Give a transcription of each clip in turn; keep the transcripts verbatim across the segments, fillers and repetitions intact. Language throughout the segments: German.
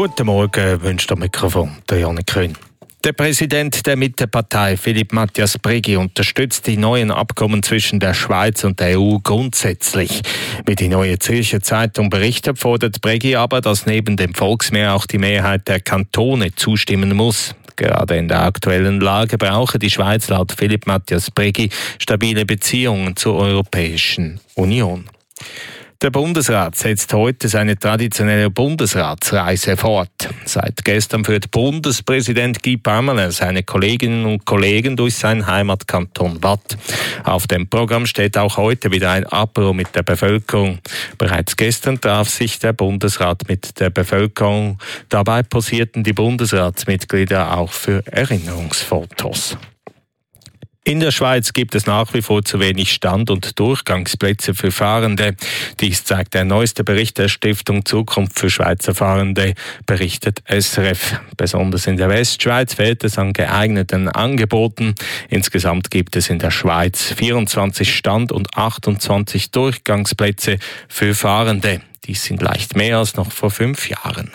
Guten Morgen, wünscht am Mikrofon der Janik Kühn. Der Präsident der Mittepartei, Philippe Matthias Bregui, unterstützt die neuen Abkommen zwischen der Schweiz und der E U grundsätzlich. Wie die Neue Zürcher Zeitung berichtet, fordert Bregui aber, dass neben dem Volksmehr auch die Mehrheit der Kantone zustimmen muss. Gerade in der aktuellen Lage brauche die Schweiz laut Philippe Matthias Bregui stabile Beziehungen zur Europäischen Union. Der Bundesrat setzt heute seine traditionelle Bundesratsreise fort. Seit gestern führt Bundespräsident Guy Parmelin seine Kolleginnen und Kollegen durch seinen Heimatkanton Waadt. Auf dem Programm steht auch heute wieder ein Apero mit der Bevölkerung. Bereits gestern traf sich der Bundesrat mit der Bevölkerung. Dabei posierten die Bundesratsmitglieder auch für Erinnerungsfotos. In der Schweiz gibt es nach wie vor zu wenig Stand- und Durchgangsplätze für Fahrende. Dies zeigt der neueste Bericht der Stiftung Zukunft für Schweizer Fahrende, berichtet S R F. Besonders in der Westschweiz fehlt es an geeigneten Angeboten. Insgesamt gibt es in der Schweiz vierundzwanzig Stand- und achtundzwanzig Durchgangsplätze für Fahrende. Dies sind leicht mehr als noch vor fünf Jahren.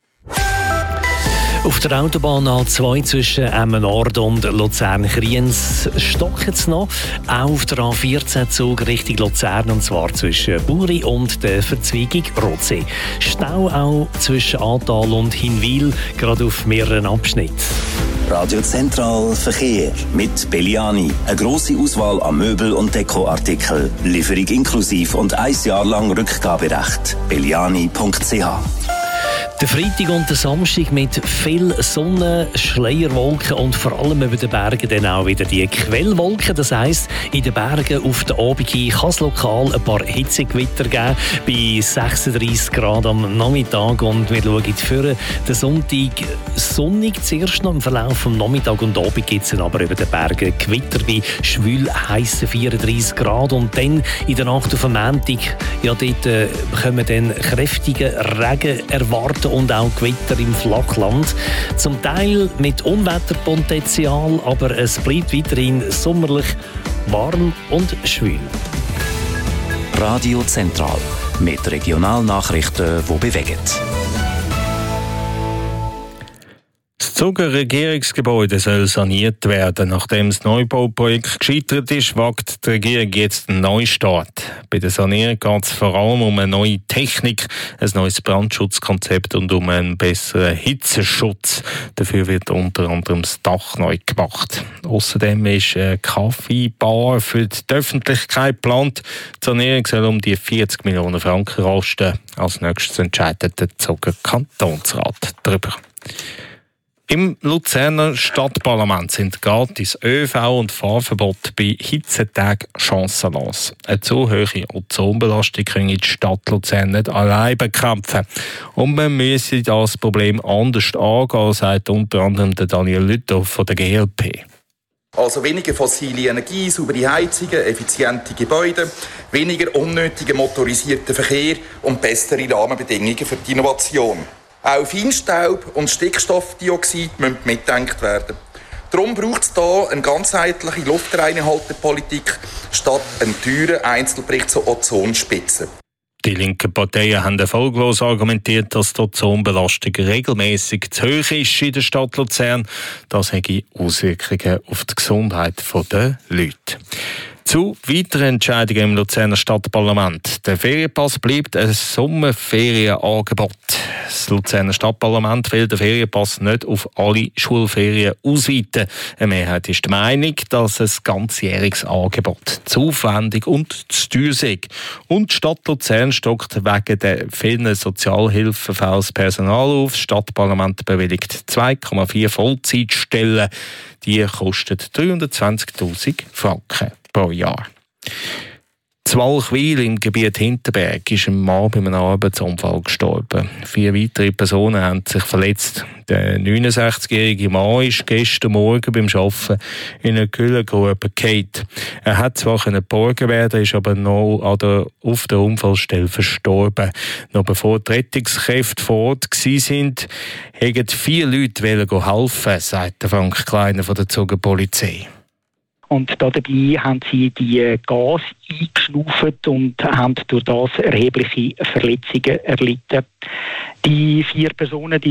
Auf der Autobahn A zwei zwischen Emmen Nord und Luzern-Kriens stockt es noch. Auch auf der A vierzehn Zug Richtung Luzern, und zwar zwischen Buri und der Verzweigung Rotsee. Stau auch zwischen Atal und Hinwil, gerade auf mehreren Abschnitten. Radio Zentral Verkehr mit Belliani. Eine grosse Auswahl an Möbel- und Dekoartikeln. Lieferung inklusiv und ein Jahr lang Rückgaberecht. belliani punkt c h. Der Freitag und der Samstag mit viel Sonne, Schleierwolken und vor allem über den Bergen dann auch wieder die Quellwolken. Das heisst, in den Bergen auf der Abend kann es lokal ein paar Hitzegewitter geben, bei sechsunddreissig Grad am Nachmittag. Und wir schauen für den Sonntag sonnig zuerst noch. Im Verlauf des Nachmittag und Abend gibt es dann aber über den Bergen Gewitter bei schwül heissen vierunddreissig Grad. Und dann in der Nacht auf den Montag, ja, dort äh, können dann kräftige Regen erwarten und auch Gewitter im Flachland. Zum Teil mit Unwetterpotenzial, aber es bleibt weiterhin sommerlich warm und schwül. Radio Zentral mit Regionalnachrichten, die bewegen. Das Zuger Regierungsgebäude soll saniert werden. Nachdem das Neubauprojekt gescheitert ist, wagt die Regierung jetzt einen Neustart. Bei der Sanierung geht es vor allem um eine neue Technik, ein neues Brandschutzkonzept und um einen besseren Hitzeschutz. Dafür wird unter anderem das Dach neu gemacht. Außerdem ist eine Kaffeebar für die Öffentlichkeit geplant. Die Sanierung soll um die vierzig Millionen Franken kosten. Als nächstes entscheidet der Zuger Kantonsrat darüber. Im Luzerner Stadtparlament sind gratis ÖV- und Fahrverbot bei Hitzetagen chancenlos. Eine zu hohe Ozonbelastung können die Stadt Luzern nicht allein bekämpfen. Und man müsse das Problem anders angehen, sagt unter anderem der Daniel Lüthoff von der G L P. Also weniger fossile Energie, saubere Heizungen, effiziente Gebäude, weniger unnötigen motorisierten Verkehr und bessere Rahmenbedingungen für die Innovation. Auch Feinstaub und Stickstoffdioxid müssen mitgedacht werden. Darum braucht es hier eine ganzheitliche Luftreinhaltepolitik statt einen teuren Einzelbericht zu Ozonspitzen. Die linken Parteien haben erfolglos argumentiert, dass die Ozonbelastung regelmäßig zu hoch ist in der Stadt Luzern. Das hätte Auswirkungen auf die Gesundheit der Leute. Zu weiteren Entscheidungen im Luzerner Stadtparlament. Der Ferienpass bleibt ein Sommerferienangebot. Das Luzerner Stadtparlament will den Ferienpass nicht auf alle Schulferien ausweiten. Eine Mehrheit ist der Meinung, dass ein ganzjähriges Angebot zu aufwendig und zu teuer sei. Und die Stadt Luzern stockt wegen der vielen Sozialhilfefällen das Personal auf. Das Stadtparlament bewilligt zwei Komma vier Vollzeitstellen. Die kosten dreihundertzwanzigtausend Franken pro Jahr. In Walchwil im Gebiet Hinterberg ist ein Mann bei einem Arbeitsunfall gestorben. Vier weitere Personen haben sich verletzt. Der neunundsechzigjährige Mann ist gestern Morgen beim Arbeiten in einer Güllengrube gefallen. Er hat zwar geborgen werden, ist aber noch an der, auf der Unfallstelle verstorben. Noch bevor die Rettungskräfte vor Ort waren, wollten vier Leute helfen, sagt Frank Kleiner von der Zuger Polizei. Und dabei haben sie die Gas eingeschnauft und haben durch das erhebliche Verletzungen erlitten. Die vier Personen, die